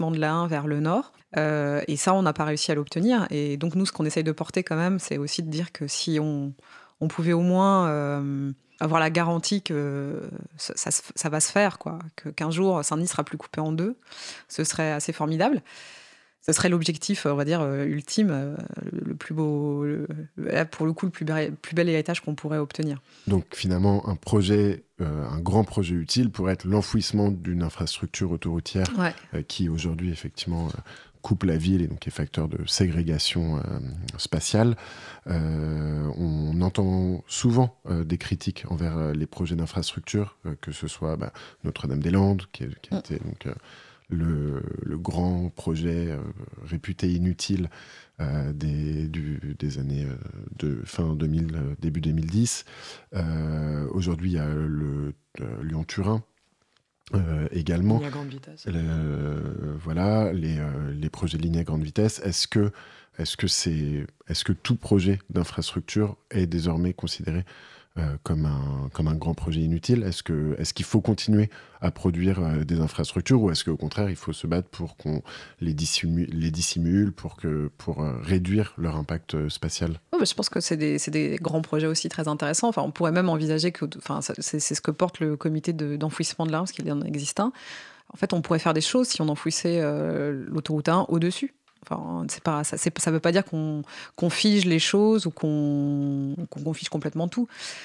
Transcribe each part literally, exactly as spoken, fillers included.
de l'A un vers le nord. Euh, et ça, on n'a pas réussi à l'obtenir. Et donc, nous, ce qu'on essaye de porter quand même, c'est aussi de dire que si on, on pouvait au moins euh, avoir la garantie que ça, ça, ça va se faire, quoi, que, qu'un jour, Saint-Denis sera plus coupé en deux, ce serait assez formidable. Ce serait l'objectif, on va dire, euh, ultime, euh, le, le plus beau, le, le- pour le coup, le plus, bel- plus bel héritage qu'on pourrait obtenir. Donc finalement, un projet, euh, un grand projet utile pourrait être l'enfouissement d'une infrastructure autoroutière Ouais. euh, qui aujourd'hui effectivement euh, coupe la ville et donc est facteur de ségrégation euh, spatiale. Euh, on entend souvent euh, des critiques envers euh, les projets d'infrastructure, euh, que ce soit bah, Notre-Dame-des-Landes, qui, est- qui a Mm. été donc, euh, le, le grand projet euh, réputé inutile euh, des, du- des années euh, de fin deux mille, euh, début deux mille dix. Euh, Aujourd'hui, il y a le euh, Lyon-Turin euh, également. Ligne à grande vitesse. Le- voilà, les, euh, les projets de ligne à grande vitesse. Est-ce que, est-ce que, c'est, est-ce que tout projet d'infrastructure est désormais considéré euh, comme, un, comme un grand projet inutile? Est-ce que, est-ce qu'il faut continuer à produire euh, des infrastructures ou est-ce qu'au contraire, il faut se battre pour qu'on les dissimule, les dissimule pour, que, pour euh, réduire leur impact euh, spatial? Oh, bah, je pense que c'est des, c'est des grands projets aussi très intéressants. Enfin, on pourrait même envisager que, enfin, ça- c'est, c'est ce que porte le comité de- d'enfouissement de l'A un, parce qu'il en existe un. En fait, on pourrait faire des choses si on enfouissait euh, l'autoroute un au-dessus. Enfin, c'est pas, ça ne veut pas dire qu'on qu'on fige les choses ou qu'on qu'on qu'on fige complètement tout.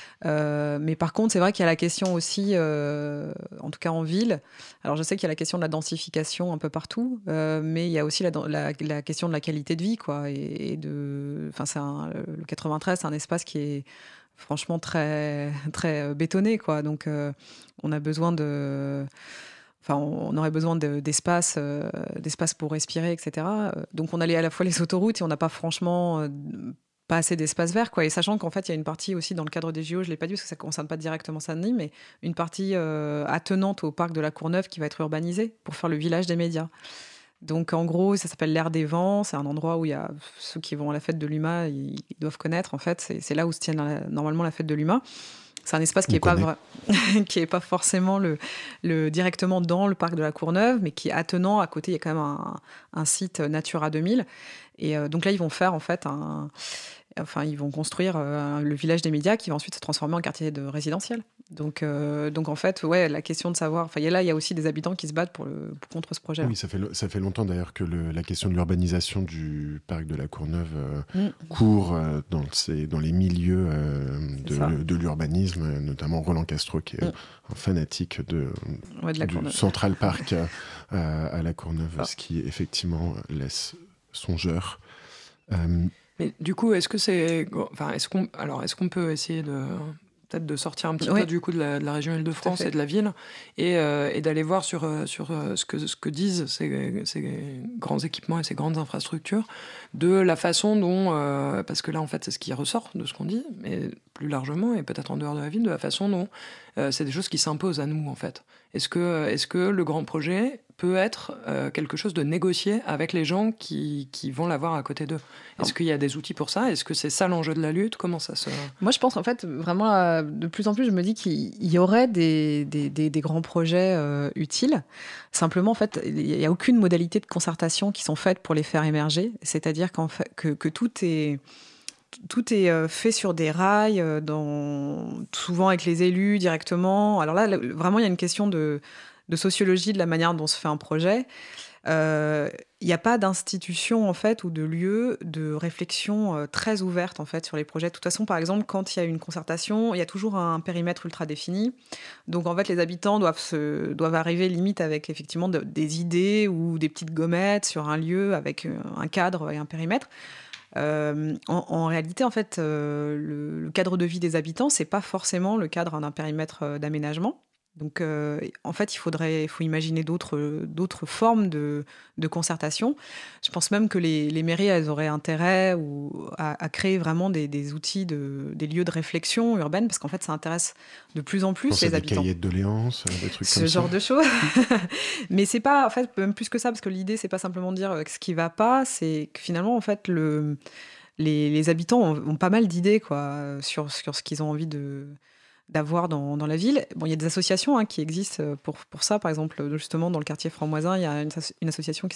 Euh, mais par contre, c'est vrai qu'il y a la question aussi, euh, en tout cas en ville. Alors, je sais qu'il y a la question de la densification un peu partout, euh, mais il y a aussi la, la, la question de la qualité de vie, quoi. Et, et de, enfin, c'est un, le quatre-vingt-treize, c'est un espace qui est franchement très, très bétonné, quoi. Donc, euh, on a besoin de Enfin, on aurait besoin de, d'espace, euh, d'espace pour respirer, et cetera. Donc, on allait à la fois les autoroutes et on n'a pas franchement euh, pas assez d'espace vert, quoi. Et sachant qu'en fait, il y a une partie aussi dans le cadre des J O, je l'ai pas dit parce que ça concerne pas directement Saint-Denis, mais une partie euh, attenante au parc de la Courneuve qui va être urbanisée pour faire le village des médias. Donc, en gros, ça s'appelle l'Air des Vents. C'est un endroit où il y a ceux qui vont à la fête de l'U M A, ils, ils doivent connaître. En fait, c'est, c'est là où se tient la- normalement la fête de l'U M A. C'est un espace qui On n'est pas, connaît. vra- qui est pas forcément le, le, directement dans le parc de la Courneuve, mais qui est attenant. À côté, il y a quand même un, un site Natura deux mille. Et euh, donc là, ils vont faire en fait un. Enfin, ils vont construire euh, le village des médias qui va ensuite se transformer en quartier de résidentiel. Donc, euh, donc en fait, ouais, la question de savoir. Enfin, il y a là, il y a aussi des habitants qui se battent pour le, pour- contre ce projet. Oui, ça fait, lo- ça fait longtemps d'ailleurs que le- la question de l'urbanisation du parc de la Courneuve euh, Mm. court euh, dans, ces- dans les milieux euh, C'est ça. de, de l'urbanisme, euh, notamment Roland Castro, qui est Mm. un fanatique de, Ouais, de la du Courneuve. Central Park euh, à, à la Courneuve, Ah. ce qui effectivement laisse songeur. Euh, Mais du coup, est-ce que c'est, enfin, est-ce qu'on, alors, est-ce qu'on peut essayer de peut-être de sortir un petit Oui. peu du coup de la, de la région Île-de-France fait. et de la ville et, euh, et d'aller voir sur, euh, sur euh, ce, que, ce que disent ces, ces grands équipements et ces grandes infrastructures, de la façon dont, euh, parce que là en fait c'est ce qui ressort de ce qu'on dit, mais plus largement et peut-être en dehors de la ville, de la façon dont euh, c'est des choses qui s'imposent à nous en fait. Est-ce que, est-ce que le grand projet peut être euh, quelque chose de négocié avec les gens qui, qui vont l'avoir à côté d'eux? Est-ce qu'il y a des outils pour ça? Est-ce que c'est ça l'enjeu de la lutte? Comment ça se... Moi, je pense en fait, vraiment, euh, de plus en plus, je me dis qu'il y aurait des, des, des, des grands projets euh, utiles. Simplement, en fait, il n'y a aucune modalité de concertation qui sont faites pour les faire émerger. C'est-à-dire qu'en fait, que, que tout est... Tout est euh, fait sur des rails, euh, dans... souvent avec les élus directement. Alors là, le- vraiment, il y a une question de, de sociologie de la manière dont se fait un projet. Il euh, n'y a pas d'institution en fait ou de lieu de réflexion euh, très ouverte en fait sur les projets. De toute façon, par exemple, quand il y a une concertation, il y a toujours un périmètre ultra défini. Donc en fait, les habitants doivent se doivent arriver limite avec effectivement de, des idées ou des petites gommettes sur un lieu avec euh, un cadre et un périmètre. Euh, en, en réalité, en fait, euh, le, le cadre de vie des habitants, c'est pas forcément le cadre d'un périmètre euh, d'aménagement. Donc, euh, en fait, il faudrait, il faut imaginer d'autres, d'autres formes de, de concertation. Je pense même que les, les mairies, elles auraient intérêt ou, à, à créer vraiment des, des outils, de, des lieux de réflexion urbaine, parce qu'en fait, ça intéresse de plus en plus pense à les des habitants. cahiers de doléances, euh, des trucs Ce comme genre ça. de choses. Mais c'est pas, en fait, même plus que ça, parce que l'idée, c'est pas simplement de dire euh, ce qui va pas, c'est que finalement, en fait, le, les, les habitants ont, ont pas mal d'idées, quoi, sur, sur ce qu'ils ont envie de d'avoir dans, dans la ville. Bon, il y a des associations hein, qui existent pour, pour ça. Par exemple, justement, dans le quartier franc-moisin, il y a une, une association qui